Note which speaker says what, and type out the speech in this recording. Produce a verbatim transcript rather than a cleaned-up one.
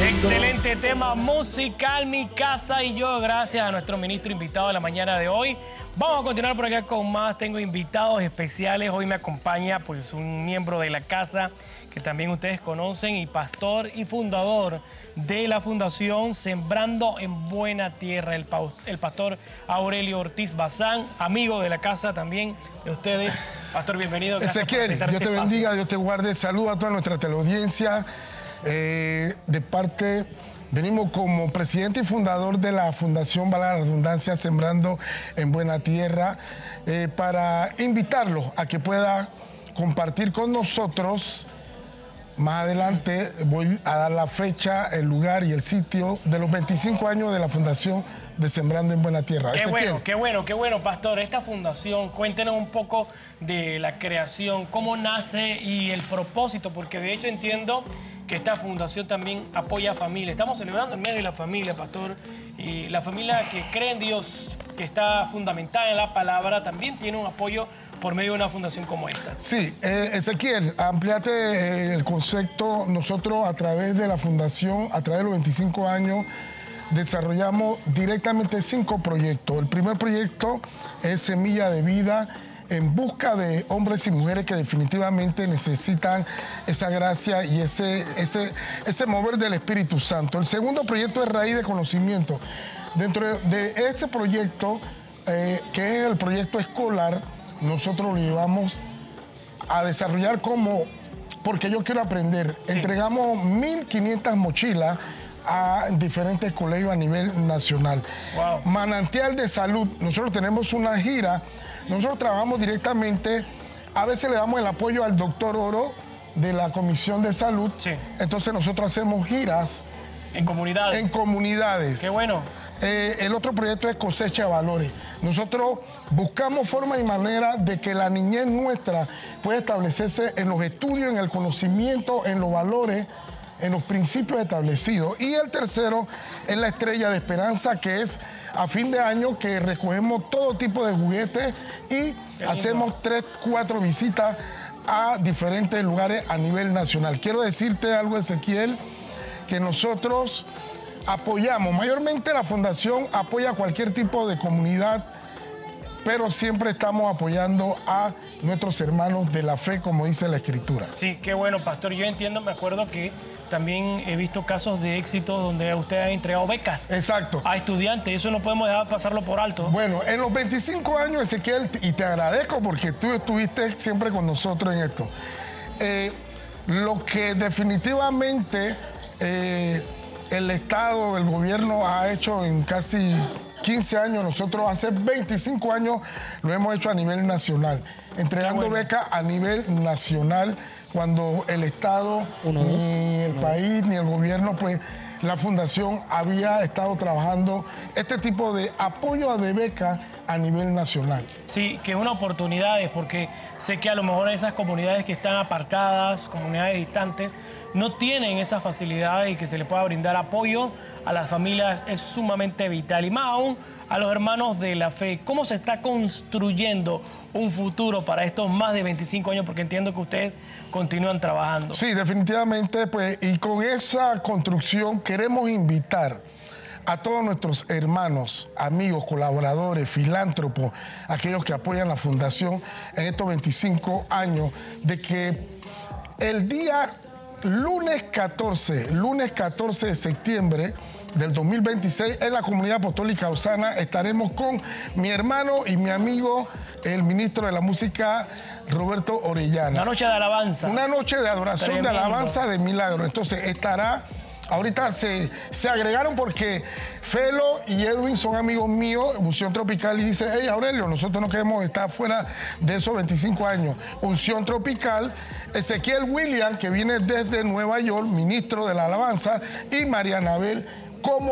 Speaker 1: Excelente tema musical, Mi Casa y Yo, gracias a nuestro ministro invitado de la mañana de hoy. Vamos a continuar por acá con más, tengo invitados especiales. Hoy me acompaña pues un miembro de la casa que también ustedes conocen y pastor y fundador de la fundación Sembrando en Buena Tierra, el, el pastor Aurelio Ortiz Bazán, amigo de la casa también de ustedes. Pastor, bienvenido.
Speaker 2: Ezequiel, Dios
Speaker 1: este
Speaker 2: te bendiga,
Speaker 1: espacio.
Speaker 2: Dios te guarde. Saludos a toda nuestra teleaudiencia. Eh, de parte, venimos como presidente y fundador de la Fundación, valga la redundancia, Sembrando en Buena Tierra, eh, para invitarlos a que pueda compartir con nosotros. Más adelante voy a dar la fecha, el lugar y el sitio de los veinticinco años de la Fundación de Sembrando en Buena Tierra.
Speaker 1: Qué
Speaker 2: Ezequiel.
Speaker 1: bueno, qué bueno, qué bueno, pastor. Esta fundación, cuéntenos un poco de la creación, cómo nace y el propósito, porque de hecho entiendo que esta fundación también apoya a familias. Estamos celebrando el mes de la familia, pastor, y la familia que cree en Dios, que está fundamentada en la palabra, también tiene un apoyo por medio de una fundación como esta.
Speaker 2: Sí, eh, Ezequiel, amplíate eh, el concepto. Nosotros a través de la fundación, a través de los veinticinco años, desarrollamos directamente cinco proyectos. El primer proyecto es Semilla de Vida, en busca de hombres y mujeres que definitivamente necesitan esa gracia y ese, ese, ese mover del Espíritu Santo. El segundo proyecto es Raíz de Conocimiento. Dentro de ese proyecto, eh, que es el proyecto escolar, nosotros lo llevamos a desarrollar como, porque yo quiero aprender. Sí. Entregamos mil quinientas mochilas a diferentes colegios a nivel nacional.
Speaker 1: Wow.
Speaker 2: Manantial de Salud, nosotros tenemos una gira, nosotros trabajamos directamente, a veces le damos el apoyo al doctor Oro de la Comisión de Salud,
Speaker 1: sí.
Speaker 2: Entonces nosotros hacemos giras
Speaker 1: en comunidades.
Speaker 2: En comunidades.
Speaker 1: Qué bueno.
Speaker 2: Eh, el otro proyecto es Cosecha de Valores. Nosotros buscamos forma y manera de que la niñez nuestra pueda establecerse en los estudios, en el conocimiento, en los valores, en los principios establecidos. Y el tercero es la Estrella de Esperanza, que es a fin de año que recogemos todo tipo de juguetes y hacemos tres, cuatro visitas a diferentes lugares a nivel nacional. Quiero decirte algo, Ezequiel, que nosotros apoyamos, mayormente la fundación apoya cualquier tipo de comunidad, pero siempre estamos apoyando a nuestros hermanos de la fe, como dice la Escritura.
Speaker 1: Sí, qué bueno, pastor. Yo entiendo, me acuerdo que también he visto casos de éxito donde usted ha entregado becas.
Speaker 2: Exacto.
Speaker 1: A estudiantes. Eso no podemos dejar pasarlo por alto.
Speaker 2: Bueno, en los veinticinco años, Ezequiel, y te agradezco porque tú estuviste siempre con nosotros en esto. Eh, lo que definitivamente eh, el Estado, el gobierno ha hecho en casi quince años, nosotros hace veinticinco años lo hemos hecho a nivel nacional, entregando bueno. becas a nivel nacional, cuando el Estado, Uno, ni el Uno. país, ni el gobierno, pues la fundación había estado trabajando este tipo de apoyo de becas a nivel nacional.
Speaker 1: Sí, que es una oportunidad, porque sé que a lo mejor esas comunidades que están apartadas, comunidades distantes, no tienen esas facilidades y que se les pueda brindar apoyo a las familias es sumamente vital. Y más aún a los hermanos de la fe. ¿Cómo se está construyendo un futuro para estos más de veinticinco años? Porque entiendo que ustedes continúan trabajando.
Speaker 2: Sí, definitivamente, pues, y con esa construcción queremos invitar a todos nuestros hermanos, amigos, colaboradores, filántropos, aquellos que apoyan la fundación en estos veinticinco años, de que el día lunes catorce, lunes catorce de septiembre del dos mil veintiséis, en la Comunidad Apostólica Osana, estaremos con mi hermano y mi amigo, el ministro de la Música, Roberto Orellana.
Speaker 1: Una noche de alabanza.
Speaker 2: Una noche de adoración, Tremendo. de alabanza, de milagro. Entonces estará... Ahorita se, se agregaron porque Felo y Edwin son amigos míos, Unción Tropical, y dice, hey Aurelio, nosotros no queremos estar fuera de esos veinticinco años. Unción Tropical, Ezequiel William, que viene desde Nueva York, ministro de la alabanza, y María Anabel como